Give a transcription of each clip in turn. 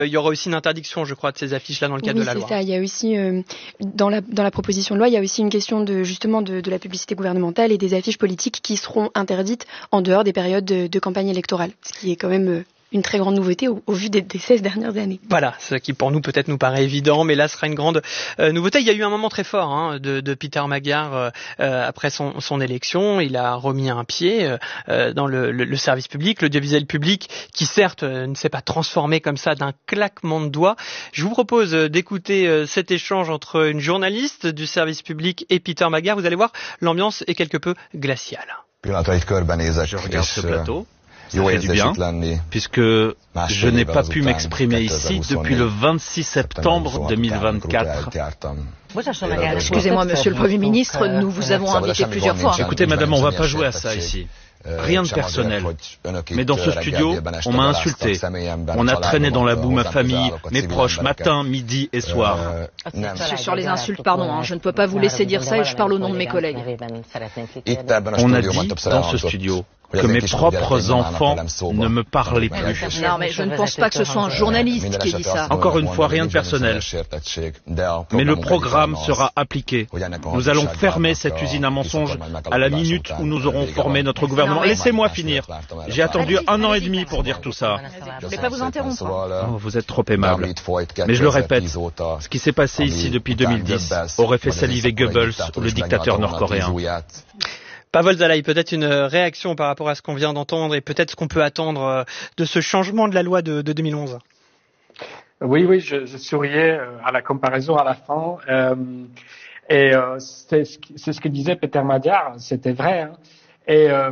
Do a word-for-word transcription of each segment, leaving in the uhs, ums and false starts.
il y aura aussi une interdiction, je crois, de ces affiches-là dans le cadre oui, de la loi. Oui, c'est ça. Il y a aussi, euh, dans, la, dans la proposition de loi, il y a aussi une question de, justement de, de la publicité gouvernementale et des affiches politiques qui seront interdites en dehors des périodes de, de campagne électorale, ce qui est quand même... Euh, une très grande nouveauté au, au vu des, des seize dernières années. Voilà, ce qui pour nous peut-être nous paraît évident, mais là ce sera une grande euh, nouveauté. Il y a eu un moment très fort hein, de, de Peter Magyar euh, euh, après son, son élection. Il a remis un pied euh, dans le, le, le service public, l'audiovisuel public, qui certes euh, ne s'est pas transformé comme ça d'un claquement de doigts. Je vous propose d'écouter euh, cet échange entre une journaliste du service public et Peter Magyar. Vous allez voir, l'ambiance est quelque peu glaciale. Je regarde ce plateau. Ça fait du bien, puisque je n'ai pas pu m'exprimer ici depuis le vingt-six septembre deux mille vingt-quatre. Excusez-moi, monsieur le Premier ministre, nous vous avons invité plusieurs fois. Écoutez, madame, on ne va pas jouer à ça ici. Rien de personnel. Mais dans ce studio, on m'a insulté. On a traîné dans la boue ma famille, mes proches, matin, midi et soir. Sur les insultes, pardon, hein, je ne peux pas vous laisser dire ça et je parle au nom de mes collègues. On a dit dans ce studio que mes propres enfants ne me parlaient plus. Non, mais je ne pense pas que ce soit un journaliste qui ait dit ça. Encore une fois, rien de personnel. Mais le programme sera appliqué. Nous allons fermer cette usine à mensonges à la minute où nous aurons formé notre gouvernement. Laissez-moi finir. J'ai attendu un an et demi pour dire tout ça. Je ne voulais pas vous interrompre. Oh, vous êtes trop aimable. Mais je le répète, ce qui s'est passé ici depuis deux mille dix aurait fait saliver Goebbels ou le dictateur nord-coréen. Pavel Zalai, peut-être une réaction par rapport à ce qu'on vient d'entendre et peut-être ce qu'on peut attendre de ce changement de la loi de, de deux mille onze. Oui, oui, je, je souriais à la comparaison à la fin. Euh, et euh, c'est, c'est ce que disait Peter Magyar, c'était vrai. Hein. Et euh,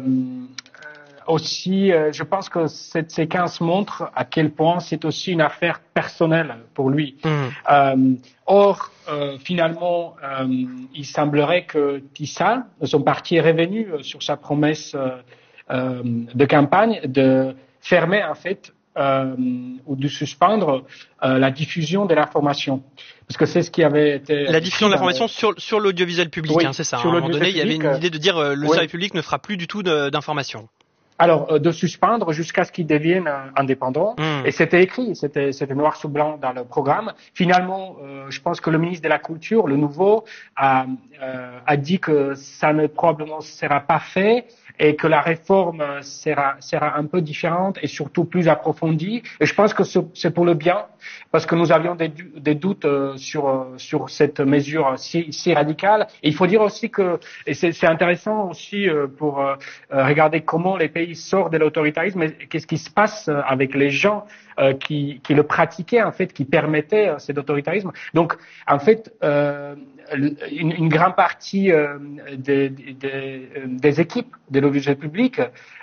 aussi, euh, je pense que cette séquence montre à quel point c'est aussi une affaire personnelle pour lui. Mmh. Euh, or, euh, finalement, euh, il semblerait que Tissa, son parti, est revenu sur sa promesse euh, euh, de campagne de fermer, en fait, euh, ou de suspendre euh, la diffusion de l'information. Parce que c'est ce qui avait été... La diffusion de l'information les... sur, sur l'audiovisuel public, oui, hein, c'est ça. À un moment donné, il y avait une idée de dire euh, le oui. service public ne fera plus du tout de, d'information. Alors, euh, de suspendre jusqu'à ce qu'ils deviennent euh, indépendants. Mmh. Et c'était écrit, c'était, c'était noir sur blanc dans le programme. Finalement, euh, je pense que le ministre de la Culture, le nouveau, a, euh, a dit que ça ne probablement sera pas fait et que la réforme sera, sera un peu différente et surtout plus approfondie. Et je pense que c'est pour le bien, parce que nous avions des, des doutes euh, sur, sur cette mesure si, si radicale. Et il faut dire aussi que, et c'est, c'est intéressant aussi euh, pour euh, regarder comment les pays sortent de l'autoritarisme et qu'est-ce qui se passe avec les gens euh, qui, qui le pratiquaient, en fait, qui permettaient euh, cet autoritarisme. Donc, en fait, euh, une, une grande partie euh, des, des, des équipes de l'audiovisuel public euh,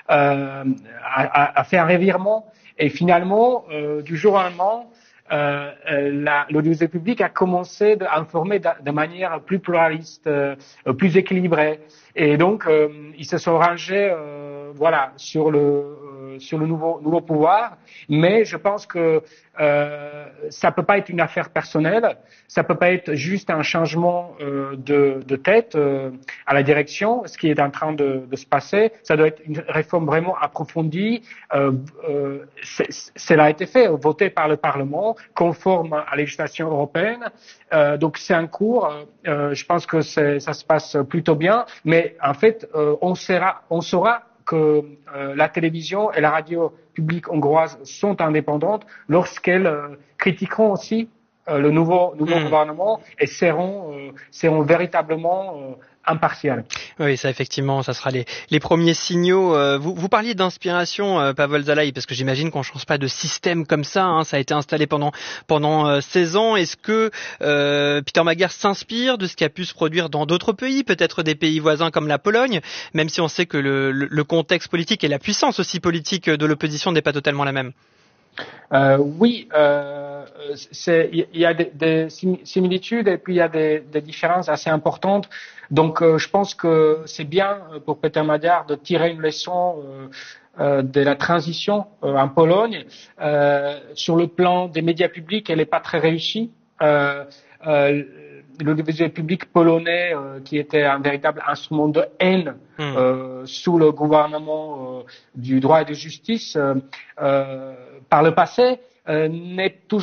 a, a fait un revirement et finalement, euh, du jour au lendemain, euh, la, l'audiovisuel public a commencé à informer de, de manière plus pluraliste, euh, plus équilibrée. Et donc, euh, ils se sont rangés, euh, voilà, sur le euh, sur le nouveau nouveau pouvoir. Mais je pense que euh, ça peut pas être une affaire personnelle, ça peut pas être juste un changement euh, de de tête euh, à la direction, ce qui est en train de, de se passer. Ça doit être une réforme vraiment approfondie. Euh, euh, cela a été fait, voté par le Parlement, conforme à la législation européenne. Euh, donc c'est un cours. Euh, je pense que c'est, ça se passe plutôt bien, mais en fait, euh, on saura, on saura que euh, la télévision et la radio publique hongroise sont indépendantes lorsqu'elles euh, critiqueront aussi euh, le nouveau, nouveau mmh. gouvernement et seront, euh, seront véritablement euh, impartiales. Oui, ça effectivement, ça sera les, les premiers signaux. Euh, vous, vous parliez d'inspiration, euh, Pavel Zalai, parce que j'imagine qu'on ne change pas de système comme ça. Hein, ça a été installé pendant pendant euh, seize ans. Est-ce que euh, Peter Magyar s'inspire de ce qui a pu se produire dans d'autres pays, peut-être des pays voisins comme la Pologne, même si on sait que le, le, le contexte politique et la puissance aussi politique de l'opposition n'est pas totalement la même? Euh, oui, euh, c'est, il y a des, des similitudes et puis il y a des, des différences assez importantes. Donc, euh, je pense que c'est bien pour Peter Magyar de tirer une leçon euh, euh, de la transition euh, en Pologne. Euh, sur le plan des médias publics, elle n'est pas très réussie. Euh, euh, l'audiovisuel public polonais, euh, qui était un véritable instrument de haine mmh. euh, sous le gouvernement euh, du droit et de justice, euh, euh, par le passé, euh, n'est toujours